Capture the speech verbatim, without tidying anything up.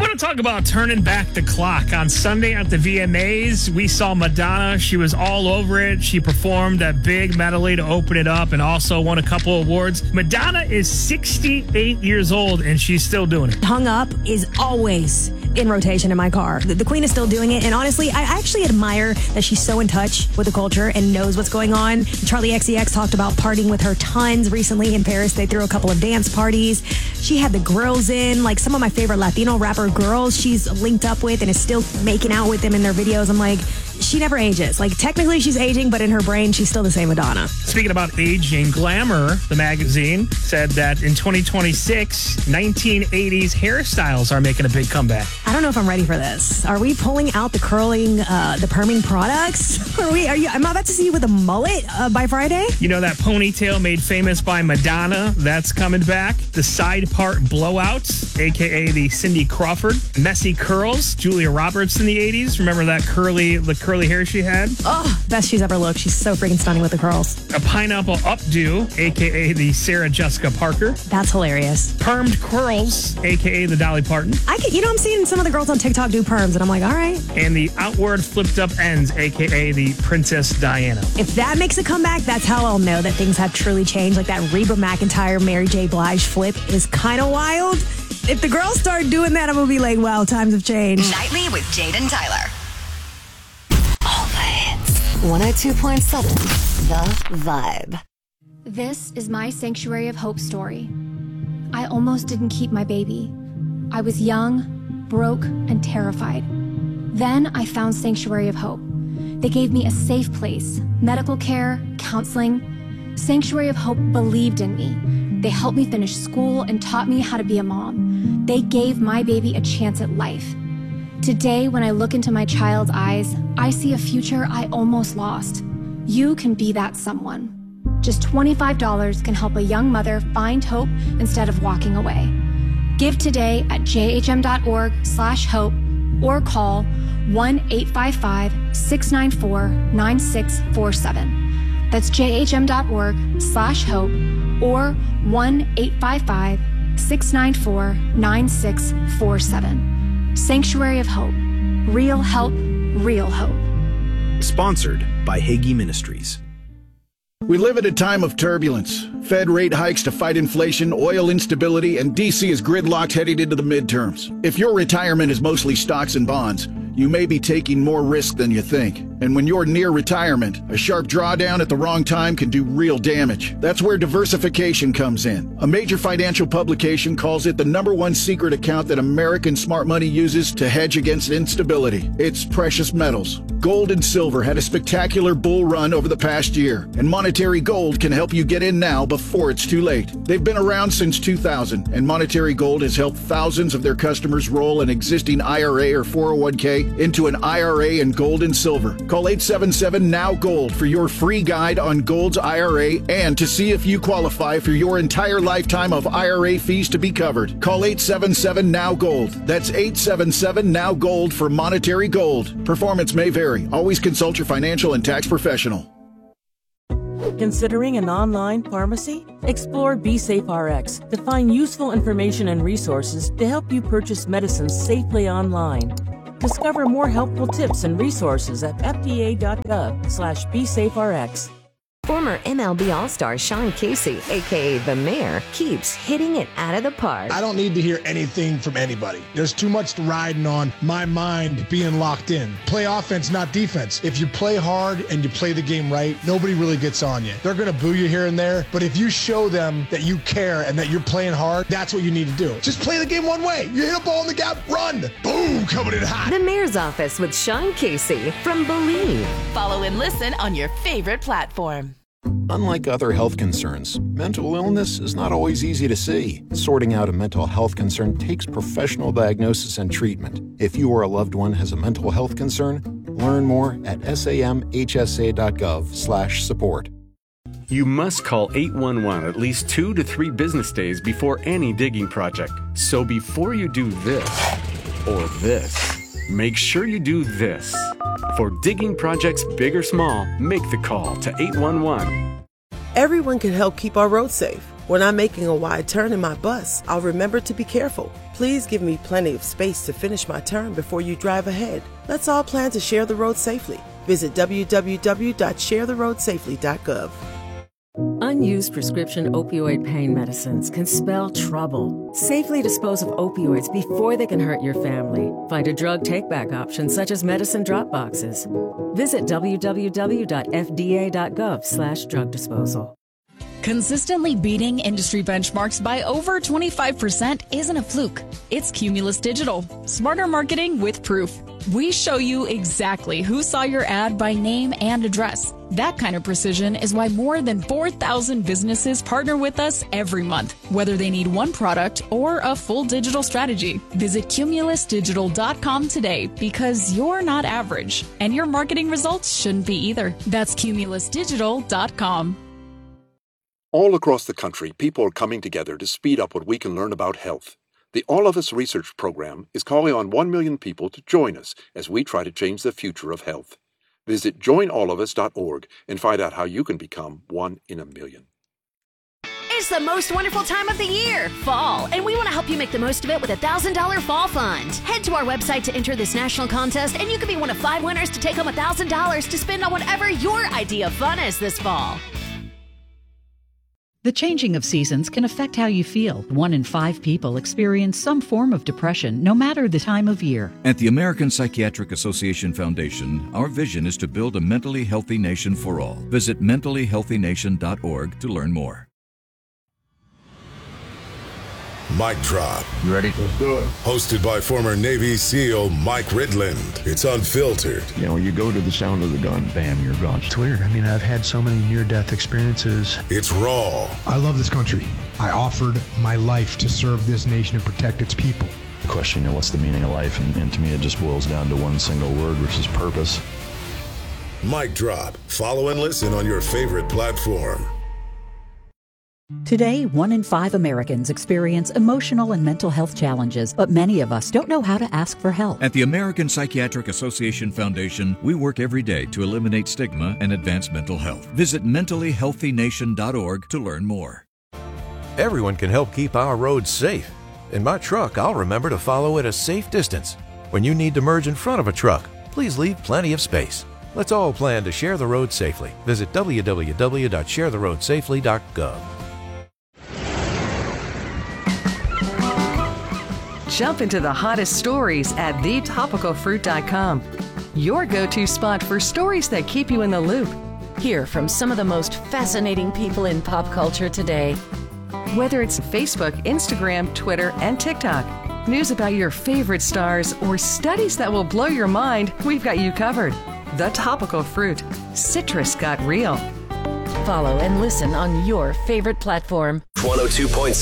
want to talk about turning back the clock. On Sunday at the V M As, we saw Madonna. She was all over it. She performed that big medley to open it up and also won a couple awards. Madonna is sixty-eight years old, and she's still doing it. Hung Up is always in rotation in my car. The, the Queen is still doing it, and honestly, I actually admire that she's so in touch with the culture and knows what's going on. Charlie X C X talked about partying with her tons recently in Paris. They threw a couple of dance parties. She had the girls in, like some of my favorite Latino rapper girls she's linked up with and is still making out with them in their videos. I'm like, she never ages. Like, technically she's aging, but in her brain, she's still the same Madonna. Speaking about aging, Glamour, the magazine, said that in twenty twenty-six, nineteen eighties hairstyles are making a big comeback. I don't know if I'm ready for this. Are we pulling out the curling, uh, the perming products? Are we? Are you? I'm about to see you with a mullet uh, by Friday. You know that ponytail made famous by Madonna? That's coming back. The side part blowouts, a k a the Cindy Crawford. Messy curls, Julia Roberts in the eighties. Remember that curly, the curly hair she had? Oh, best she's ever looked. She's so freaking stunning with the curls. A pineapple updo, a k a the Sarah Jessica Parker. That's hilarious. Permed curls, a k a the Dolly Parton. I can, you know, I'm seeing some of the girls on TikTok do perms, and I'm like, all right. And the outward flipped up ends, a k a the Princess Diana. If that makes a comeback, that's how I'll know that things have truly changed. Like that Reba McEntire, Mary J. Blige flip is kind of wild. If the girls start doing that, I'm going to be like, wow, times have changed. Nightly with Jade and Tyler. All the hits. one oh two point seven The Vibe. This is my Sanctuary of Hope story. I almost didn't keep my baby. I was young, broke, and terrified. Then I found Sanctuary of Hope. They gave me a safe place, medical care, counseling. Sanctuary of Hope believed in me. They helped me finish school and taught me how to be a mom. They gave my baby a chance at life. Today, when I look into my child's eyes, I see a future I almost lost. You can be that someone. Just twenty-five dollars can help a young mother find hope instead of walking away. Give today at jhm.org slash hope or call one eight five five, six nine four, nine six four seven. That's jhm.org slash hope or one eight five five, six nine four, nine six four seven. Sanctuary of Hope. Real help, real hope. Sponsored by Hagee Ministries. We live at a time of turbulence. Fed rate hikes to fight inflation, oil instability, and D C is gridlocked heading into the midterms. If your retirement is mostly stocks and bonds, you may be taking more risk than you think. And when you're near retirement, a sharp drawdown at the wrong time can do real damage. That's where diversification comes in. A major financial publication calls it the number one secret account that American smart money uses to hedge against instability. It's precious metals. Gold and silver had a spectacular bull run over the past year, and Monetary Gold can help you get in now before it's too late. They've been around since two thousand, and Monetary Gold has helped thousands of their customers roll an existing I R A or four oh one k into an I R A in gold and silver. Call eight seven seven, N O W, GOLD for your free guide on Gold's I R A and to see if you qualify for your entire lifetime of I R A fees to be covered. Call eight seven seven, N O W, GOLD. That's eight seven seven, N O W, GOLD for Monetary Gold. Performance may vary. Always consult your financial and tax professional. Considering an online pharmacy? Explore BeSafeRx to find useful information and resources to help you purchase medicines safely online. Discover more helpful tips and resources at fda.gov slash BeSafeRx. Former M L B All-Star Sean Casey, a k a The Mayor, keeps hitting it out of the park. I don't need to hear anything from anybody. There's too much riding on my mind being locked in. Play offense, not defense. If you play hard and you play the game right, nobody really gets on you. They're going to boo you here and there, but if you show them that you care and that you're playing hard, that's what you need to do. Just play the game one way. You hit a ball in the gap, run. Boom, coming in hot. The Mayor's Office with Sean Casey from Believe. Follow and listen on your favorite platform. Unlike other health concerns, mental illness is not always easy to see. Sorting out a mental health concern takes professional diagnosis and treatment. If you or a loved one has a mental health concern, learn more at samhsa.gov slash support. You must call eight one one at least two to three business days before any digging project. So before you do this or this, make sure you do this. For digging projects big or small, make the call to eight one one. Everyone can help keep our roads safe. When I'm making a wide turn in my bus, I'll remember to be careful. Please give me plenty of space to finish my turn before you drive ahead. Let's all plan to share the road safely. Visit w w w dot share the road safely dot gov. Unused prescription opioid pain medicines can spell trouble. Safely dispose of opioids before they can hurt your family. Find a drug take-back option such as medicine drop boxes. Visit w w w dot f d a dot gov slash drug disposal. Consistently beating industry benchmarks by over twenty-five percent isn't a fluke. It's Cumulus Digital. Smarter marketing with proof. We show you exactly who saw your ad by name and address. That kind of precision is why more than four thousand businesses partner with us every month, whether they need one product or a full digital strategy. Visit cumulus digital dot com today because you're not average, and your marketing results shouldn't be either. That's cumulus digital dot com. All across the country, people are coming together to speed up what we can learn about health. The All of Us Research Program is calling on one million people to join us as we try to change the future of health. Visit join all of us dot org and find out how you can become one in a million. It's the most wonderful time of the year, fall, and we want to help you make the most of it with a one thousand dollars Fall Fund. Head to our website to enter this national contest, and you could be one of five winners to take home one thousand dollars to spend on whatever your idea of fun is this fall. The changing of seasons can affect how you feel. One in five people experience some form of depression, no matter the time of year. At the American Psychiatric Association Foundation, our vision is to build a mentally healthy nation for all. Visit mentally healthy nation dot org to learn more. Mic Drop. You ready? Let's do it. Hosted by former Navy SEAL Mike Ridland. It's unfiltered. You know, you go to the sound of the gun, bam, you're gone. It's weird. I mean, I've had so many near-death experiences. It's raw. I love this country. I offered my life to serve this nation and protect its people. The question, you know, what's the meaning of life? And, and to me, it just boils down to one single word, which is purpose. Mic Drop. Follow and listen on your favorite platform. Today, one in five Americans experience emotional and mental health challenges, but many of us don't know how to ask for help. At the American Psychiatric Association Foundation, we work every day to eliminate stigma and advance mental health. Visit mentally healthy nation dot org to learn more. Everyone can help keep our roads safe. In my truck, I'll remember to follow at a safe distance. When you need to merge in front of a truck, please leave plenty of space. Let's all plan to share the road safely. Visit w w w dot share the road safely dot gov. Jump into the hottest stories at the topical fruit dot com. Your go-to spot for stories that keep you in the loop. Hear from some of the most fascinating people in pop culture today. Whether it's Facebook, Instagram, Twitter, and TikTok, news about your favorite stars, or studies that will blow your mind, we've got you covered. The Topical Fruit. Citrus got real. Follow and listen on your favorite platform. one oh two point seven